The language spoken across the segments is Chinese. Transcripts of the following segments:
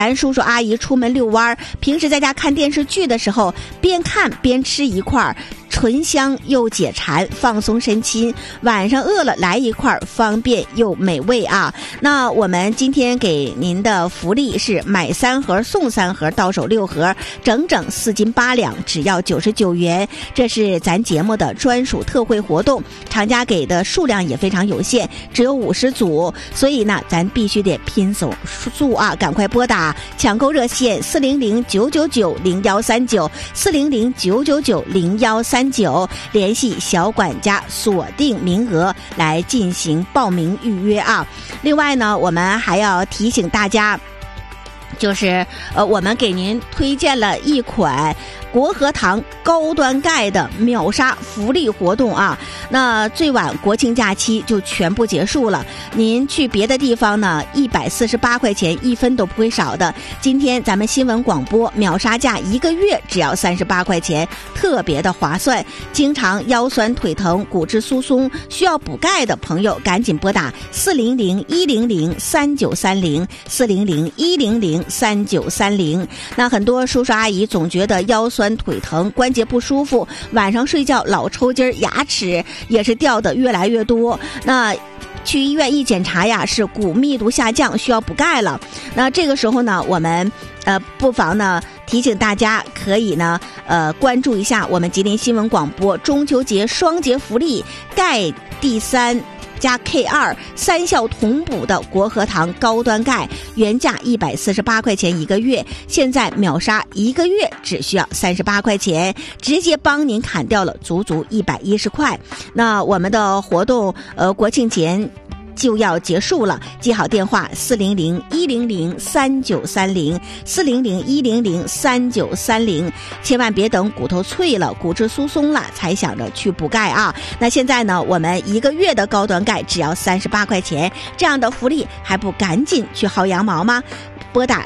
咱叔叔阿姨出门遛弯，平时在家看电视剧的时候，边看边吃一块，醇香又解馋，放松身心。晚上饿了来一块，方便又美味啊！那我们今天给您的福利是买3盒送3盒，到手6盒，整整4斤8两，只要99元。这是咱节目的专属特惠活动，厂家给的数量也非常有限，只有50组，所以呢，咱必须得拼手速啊！赶快拨打抢购热线400-999-0139，400-999-0139，联系小管家锁定名额来进行报名预约啊。另外呢，我们还要提醒大家，就是我们给您推荐了一款国和堂高端钙的秒杀福利活动啊，那最晚国庆假期就全部结束了。您去别的地方呢，148块钱1分都不会少的。今天咱们新闻广播秒杀价1个月只要38块钱，特别的划算。经常腰酸腿疼、骨质疏松需要补钙的朋友，赶紧拨打400-100-3930，400-100-3930。那很多叔叔阿姨总觉得腰酸腿疼、关节不舒服，晚上睡觉老抽筋，牙齿也是掉的越来越多。那去医院一检查呀，是骨密度下降，需要补钙了。那这个时候呢，我们不妨呢提醒大家，可以呢关注一下我们吉林新闻广播中秋节双节福利，钙 D3加 K2 3效同补的国和堂高端钙，原价148块钱1个月，现在秒杀1个月只需要38块钱，直接帮您砍掉了足足110块。那我们的活动国庆前就要结束了，记好电话400-100-3930，400-100-3930，千万别等骨头脆了、骨质疏松了才想着去补钙啊！那现在呢，我们1个月的高端钙只要38块钱，这样的福利还不赶紧去薅羊毛吗？拨打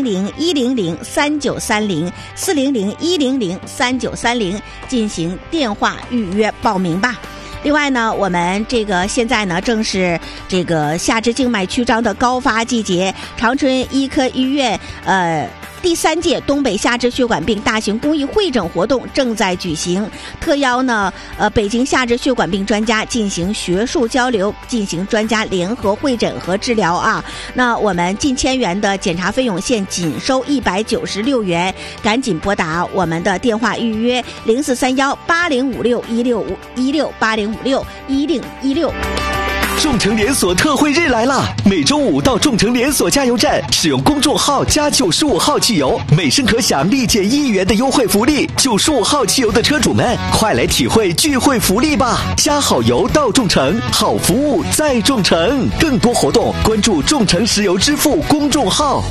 400-100-3930，400-100-3930进行电话预约报名吧。另外呢，我们这个现在呢正是这个下肢静脉曲张的高发季节，长春医科医院第3届东北下肢血管病大型公益会诊活动正在举行，特邀呢北京下肢血管病专家进行学术交流，进行专家联合会诊和治疗啊。那我们近1000元的检查费用现仅收196元，赶紧拨打我们的电话预约0431-8056-1616，8056-1016。 众诚连锁特惠日来啦！每周5到众诚连锁加油站使用公众号加95号汽油，每升可享立减1元的优惠福利。95号汽油的车主们，快来体会聚会福利吧！加好油到众诚，好服务在众诚。更多活动关注众诚石油支付公众号。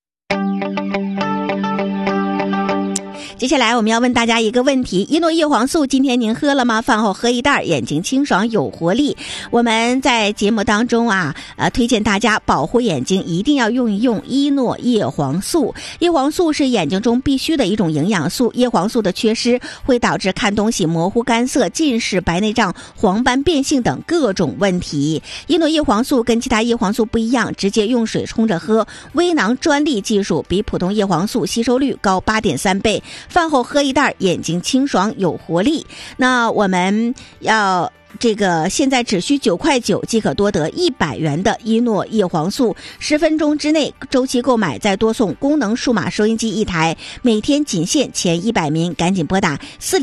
接下来我们要问大家一个问题，一诺叶黄素今天您喝了吗？饭后喝一袋，眼睛清爽有活力。我们在节目当中推荐大家保护眼睛一定要用一用一诺叶黄素。叶黄素是眼睛中必须的一种营养素，叶黄素的缺失会导致看东西模糊干涩、近视、白内障、黄斑变性等各种问题。一诺叶黄素跟其他叶黄素不一样，直接用水冲着喝，微囊专利技术，比普通叶黄素吸收率高8.3倍。饭后喝一袋，眼睛清爽有活力。那我们要这个现在只需9块9即可多得100元的一诺叶黄素，10分钟之内周期购买，再多送功能数码收音机1台，每天仅限前100名，赶紧拨打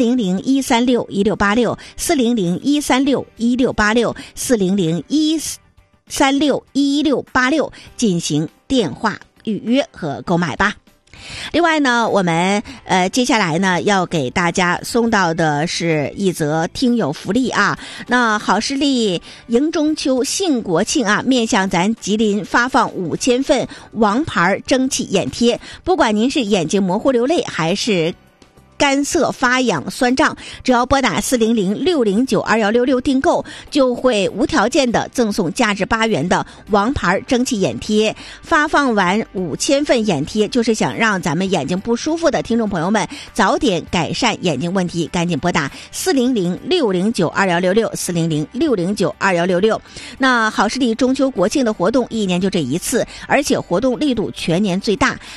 400-136-1686，400-136-1686，400-136-1686进行电话预约和购买吧。另外呢，我们接下来呢要给大家送到的是一则听友福利啊。那好视力迎中秋庆国庆啊，面向咱吉林发放5000份王牌蒸汽眼贴，不管您是眼睛模糊流泪还是干涩发痒酸胀，只要拨打400-609-2166订购，就会无条件的赠送价值8元的王牌蒸汽眼贴。发放完5000份眼贴，就是想让咱们眼睛不舒服的听众朋友们早点改善眼睛问题，赶紧拨打400-609-2166，400-609-2166。那好视力中秋国庆的活动一年就这一次，而且活动力度全年最大，